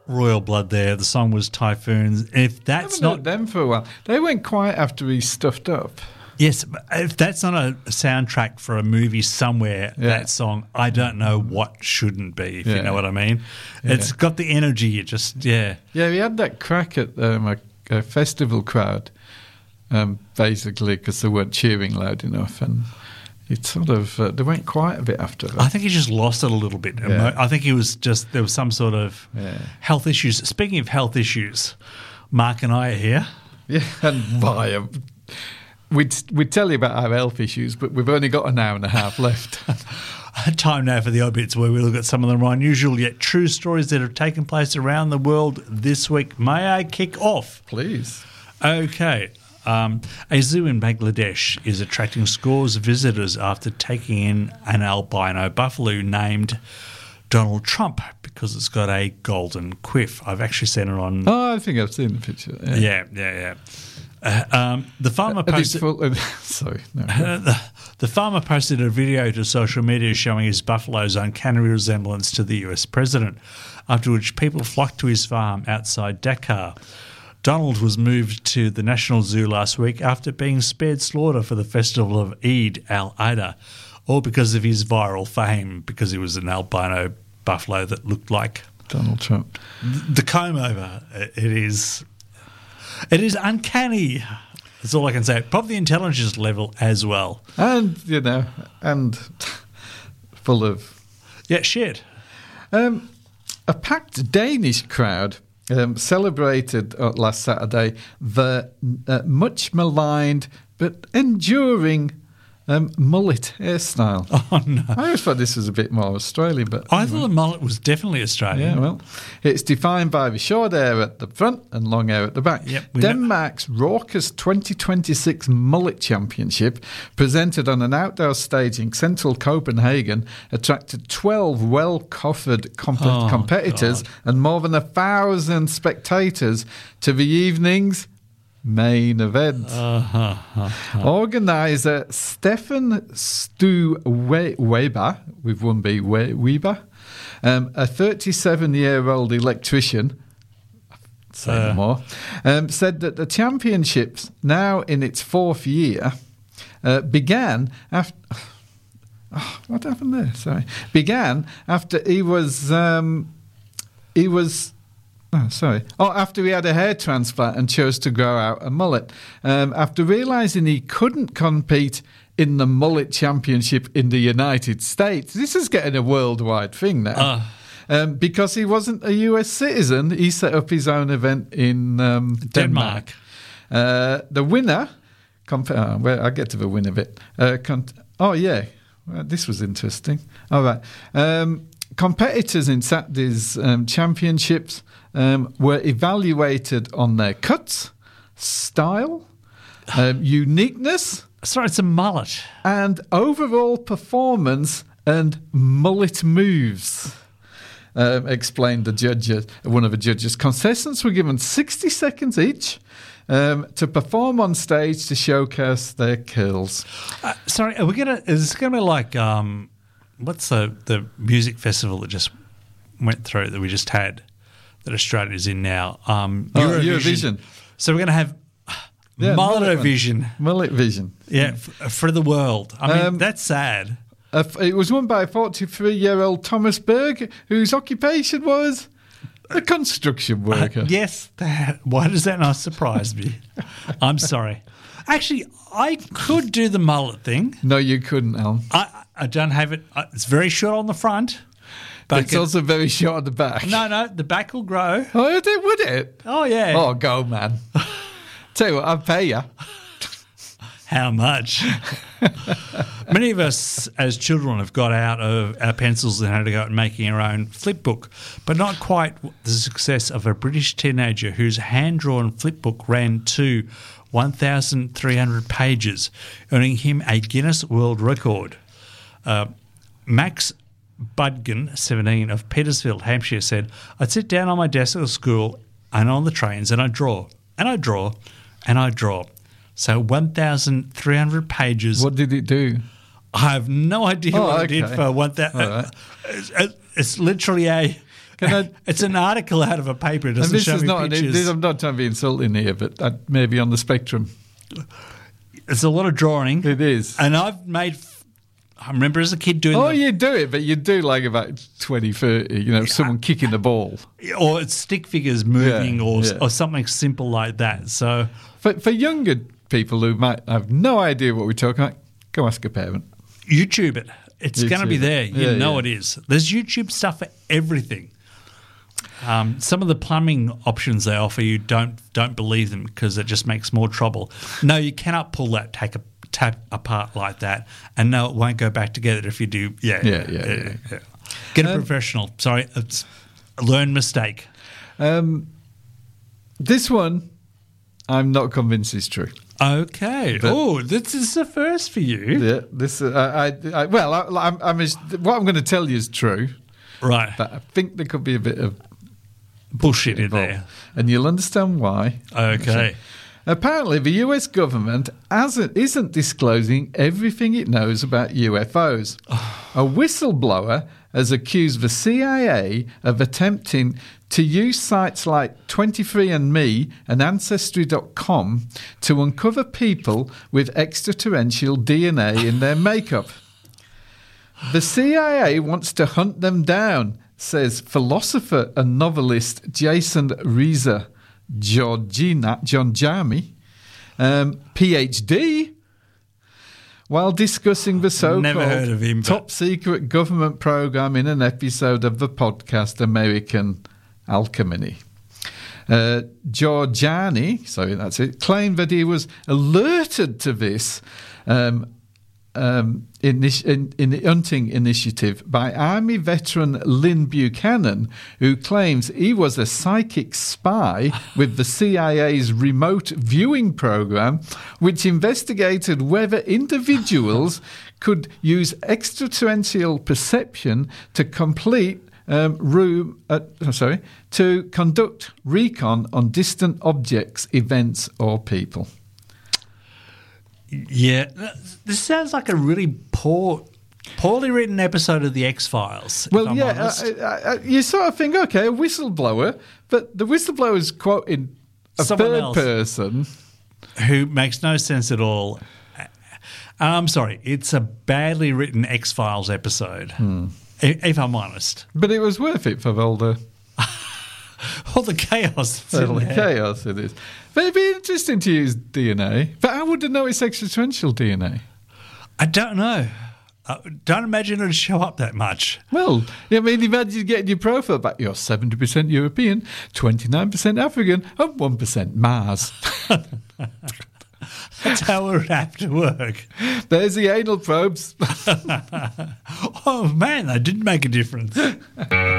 Royal Blood there. The song was Typhoons. If that's I haven't not heard them for a while. They went quiet after he stuffed up. yes, but if that's not a soundtrack for a movie somewhere, that song, I don't know what shouldn't be. If you know what I mean, it's got the energy. It just Yeah, he had that crack at a festival crowd, basically because they weren't cheering loud enough, and it sort of they went quiet a bit after that. I think he just lost it a little bit. Yeah. I think he was just there was some sort of health issues. Speaking of health issues, Mark and I are here. Yeah, and why? We'd tell you about our health issues, but we've only got an hour and a half left. Time now for the obits, where we look at some of the more unusual yet true stories that have taken place around the world this week. May I kick off? Please. Okay. A zoo in Bangladesh is attracting scores of visitors after taking in an albino buffalo named Donald Trump because it's got a golden quiff. I've actually seen it on... Oh, I think I've seen the picture. Yeah. The farmer posted... Sorry. No. The farmer posted a video to social media showing his buffalo's uncanny resemblance to the US president, after which people flocked to his farm outside Dhaka. Donald was moved to the National Zoo last week after being spared slaughter for the festival of Eid al-Adha, all because of his viral fame, because he was an albino buffalo that looked like Donald Trump. The comb-over. It is uncanny. That's all I can say. Probably the intelligence level as well. And, and full of... Yeah, shit. A packed Danish crowd celebrated last Saturday the much maligned but enduring mullet hairstyle. Oh, no. I always thought this was a bit more Australian, but... I thought the mullet was definitely Australian. Yeah, well, it's defined by the short hair at the front and long hair at the back. Yep, Denmark's raucous 2026 Mullet Championship, presented on an outdoor stage in central Copenhagen, attracted 12 well-covered competitors and more than 1,000 spectators to the evening's main event. Organiser Stefan Stu Weber, with one B, Weber, a 37-year-old electrician, say no more, said that the championships, now in its fourth year, began after... what happened there? Sorry. Began after after he had a hair transplant and chose to grow out a mullet. After realising he couldn't compete in the Mullet Championship in the United States, this is getting a worldwide thing now. Because he wasn't a US citizen, he set up his own event in Denmark. The winner... I'll get to the winner bit. This was interesting. All right. Competitors in Saturday's championships were evaluated on their cuts, style, uniqueness. Sorry, it's a mullet. And overall performance and mullet moves, explained the judges. One of the judges. Contestants were given 60 seconds each to perform on stage to showcase their skills. Sorry, is this going to be like... what's the music festival that just went through that we just had that Australia's in now? Eurovision. So we're going to have Mullet Vision. Mullet Vision. Yeah, for the world. I mean, that's sad. It was won by a 43-year-old Thomas Berg, whose occupation was a construction worker. Yes. Why does that not surprise me? I'm sorry. Actually, I could do the mullet thing. No, you couldn't, Alan. I don't have it. It's very short on the front. But it's also very short at the back. No, the back will grow. Oh, would it? Oh, yeah. Oh, go, man. Tell you what, I'll pay you. How much? Many of us as children have got out of our pencils and had to go out and making our own flip book, but not quite the success of a British teenager whose hand-drawn flip book ran to 1,300 pages, earning him a Guinness World Record. Max Budgen, 17, of Petersfield, Hampshire, said, I'd sit down on my desk at school and on the trains and I'd draw, and I'd draw, and I'd draw. So 1,300 pages. What did it do? I have no idea what it did for 1,000. Right. It's literally a It's an article out of a paper. It doesn't this show is me not. pictures. I'm not trying to be insulting here, but that may be on the spectrum. It's a lot of drawing. It is. And I've made... I remember as a kid doing... Oh, you do it, but you do like about 20, 30, someone kicking the ball. Or it's stick figures moving Yeah. or something simple like that. So For younger people who might have no idea what we're talking about, go ask a parent. YouTube it. It's going to be YouTube. there. You know Yeah. it is. There's YouTube stuff for everything. Some of the plumbing options they offer you don't believe them because it just makes more trouble. No, you cannot pull that tap apart like that, and no, it won't go back together if you do. Yeah. Get a professional. Sorry, it's a learned mistake. This one, I'm not convinced is true. Okay. Oh, this is the first for you. Yeah, this. What I'm going to tell you is true, Right. but I think there could be a bit of Bullshit in involved. there. And you'll understand why. Okay. Apparently, the US government isn't disclosing everything it knows about UFOs. A whistleblower has accused the CIA of attempting to use sites like 23andMe and Ancestry.com to uncover people with extraterrestrial DNA in their makeup. The CIA wants to hunt them down, says philosopher and novelist Jason Reza Georgiami, PhD, while discussing the Never heard of him, so-called top-secret government program in an episode of the podcast American Alchemy. Georgiani, sorry, that's it, claimed that he was alerted to this in the hunting initiative by Army veteran Lynn Buchanan, who claims he was a psychic spy with the CIA's remote viewing program, which investigated whether individuals could use extraterrestrial perception to to conduct recon on distant objects, events, or people. Yeah, this sounds like a really poorly written episode of the X-Files. Well, if I'm yeah, honest. you sort of think, okay, a whistleblower, but the whistleblower is quoting a Someone third else. person. Who makes no sense at all. I'm sorry, it's a badly written X-Files episode, if I'm honest. But it was worth it for all the chaos. That's in there. chaos it is. But it'd be interesting to use DNA. But how would they know it's extraterrestrial DNA? I don't know. I don't imagine it would show up that much. Well, I mean, imagine getting your profile back. You're 70% European, 29% African, and 1% Mars. That's how it would have to work. There's the anal probes. Oh, man, that didn't make a difference.